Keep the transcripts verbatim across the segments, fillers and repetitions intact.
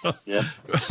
Yeah.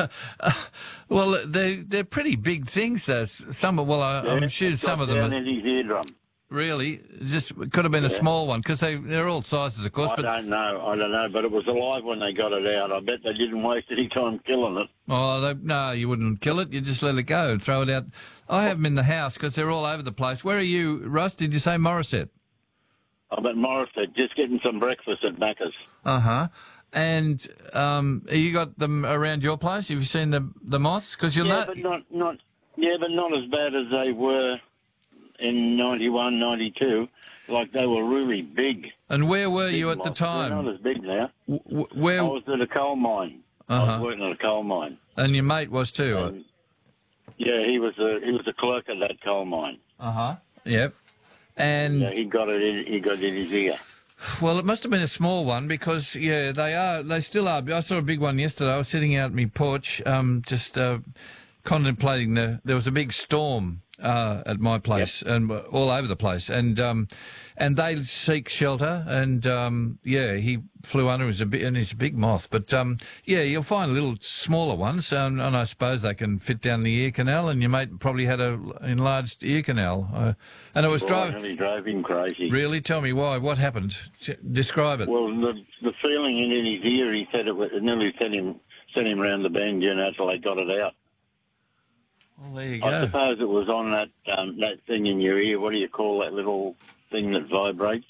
Well, they they're pretty big things. Though some, well, I, yeah I'm sure it some got of them down are, in his eardrum. really just could have been a Yeah. small one because they they're all sizes, of course. I But don't know. I don't know, but it was alive when they got it out. I bet they didn't waste any time killing it. oh, they, no, you wouldn't kill it. You just let it go, throw it out. I have them in the house because they're all over the place. Where are you, Russ? Did you say Morisset? I'm at Morisset, just getting some breakfast at Macca's. Uh huh. And um, you got them around your place? Have you seen the the moths? Because you'll Yeah, know. but not, not, yeah, but not as bad as they were in ninety-one, ninety-two. Like, they were really big. And where were big you at the moths. They're time? not as big now. W- w- I where? was at a coal mine. I Uh-huh. was working at a coal mine. And your mate was too. And, yeah, he was a he was a clerk at that coal mine. Uh huh. Yep. And Yeah, he got it in, he got it in his ear. well, it must have been a small one because yeah, they are. They still are. I saw a big one yesterday. I was sitting out on my porch, um, just uh, contemplating the. There was a big storm uh, at my place and all over the place, and um, and they seek shelter. And um, yeah, he flew under. It was a bit, and he's a big moth. But um, yeah, you'll find little smaller ones, um, and I suppose they can fit down the ear canal. And your mate probably had a enlarged ear canal, uh, and it was Well, driving. really drove him crazy. Really, tell me why? What happened? S- Describe it. Well, the the feeling in his ear, he said it, was, it nearly sent him sent him round the bend, you know, till they got it out. Well, there you I go. suppose it was on that um, that thing in your ear. What do you call that little thing that vibrates?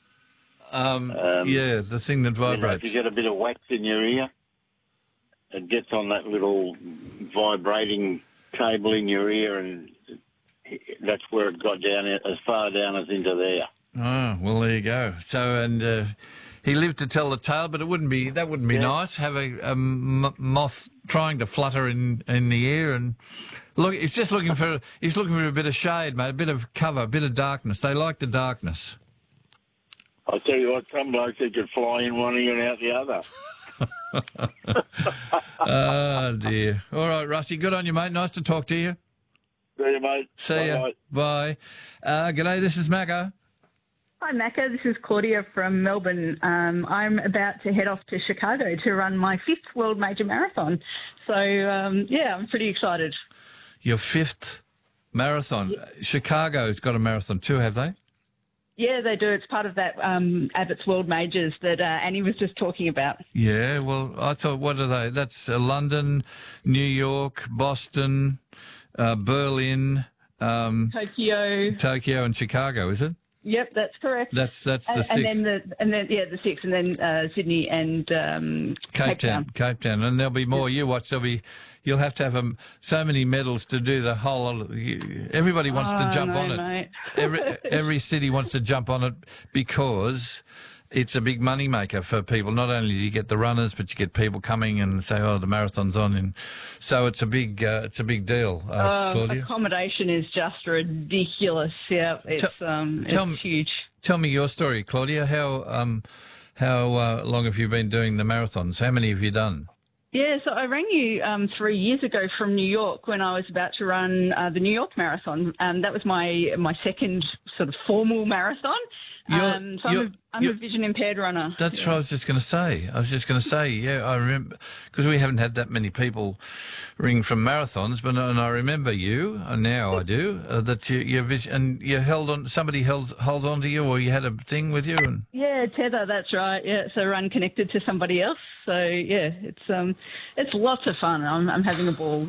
Um, Um, yeah, the thing that You know, vibrates. if you get a bit of wax in your ear, it gets on that little vibrating cable in your ear, and that's where it got down, as far down as into there. Oh, well, there you go. So, and uh, he lived to tell the tale, but it wouldn't be that wouldn't be Yeah. nice. Have a, a m- moth trying to flutter in, in the ear, and look, he's just looking for he's looking for a bit of shade, mate, a bit of cover, a bit of darkness. They like the darkness. I tell you what, some blokes that could fly in one ear and out the other. Oh dear. All right, Rusty, good on you, mate. Nice to talk to you. See you, mate. See ya. Bye-bye. Bye. Uh, g'day, this is Macca. Hi, Macca. This is Claudia from Melbourne. Um, I'm about to head off to Chicago to run my fifth World Major Marathon. So, um, yeah, I'm pretty excited. Your fifth marathon. Chicago's got a marathon too, have they? Yeah, they do. It's part of that um, Abbott's World Majors that uh, Annie was just talking about. Yeah, well, I thought, what are they? That's uh, London, New York, Boston, uh, Berlin, um, Tokyo. Tokyo, and Chicago, is it? Yep, that's correct. That's that's the and, six. and then the and then yeah, the six, and then uh, Sydney and um, Cape, Cape Town, Town. Cape Town, and there'll be more. You watch, there'll be. You'll have to have um, so many medals to do the whole. Everybody wants to Oh, jump no, on it. mate. every every city wants to jump on it because it's a big money maker for people. Not only do you get the runners, but you get people coming and say, "Oh, the marathon's on," and so it's a big uh, it's a big deal. Uh, Uh, Claudia, accommodation is just ridiculous. Yeah, it's Tell- um, tell it's me- huge. tell me your story, Claudia. How um how uh, long have you been doing the marathons? How many have you done? Yeah, so I rang you um, three years ago from New York when I was about to run uh, the New York Marathon. Um, that was my my second sort of formal marathon. You're- Um, so I'm, you're- a, I'm a you're- vision impaired runner. That's what I was just going to say. I was just going to say, yeah, I remember, because we haven't had that many people ring from marathons, but and I remember you, and now I do, uh, that you, you vision, and you held on, somebody held held on to you, or you had a thing with you, and Yeah, tether. That's right. Yeah, so run connected to somebody else. So yeah, it's um, it's lots of fun. I'm I'm having a ball.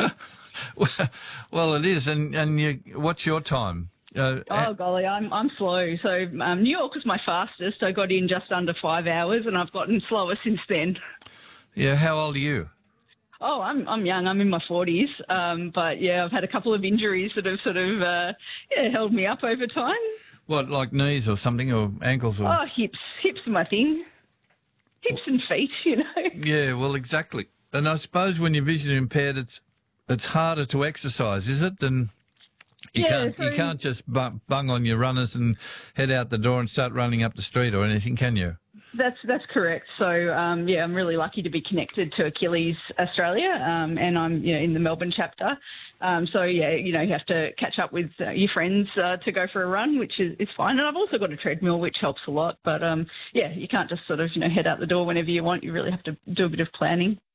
well, it is. And and you, what's your time? Uh, Oh golly, I'm I'm slow. So um, New York was my fastest. I got in just under five hours, and I've gotten slower since then. yeah, how old are you? Oh, I'm I'm young. I'm in my forties. Um, but yeah, I've had a couple of injuries that have sort of uh, yeah held me up over time. What, like knees or something, or ankles, or? Oh, hips. Hips are my thing. Hips and feet, you know. Yeah, well, exactly. And I suppose when you're vision impaired, it's it's harder to exercise, is it? Than you Yeah, can't you so- can't just bu- bung on your runners and head out the door and start running up the street or anything, can you? That's that's correct. So um, yeah, I'm really lucky to be connected to Achilles Australia, um, and I'm you know in the Melbourne chapter. Um, so yeah, you know you have to catch up with uh, your friends uh, to go for a run, which is, is fine. And I've also got a treadmill, which helps a lot. But um, yeah, you can't just sort of you know head out the door whenever you want. You really have to do a bit of planning.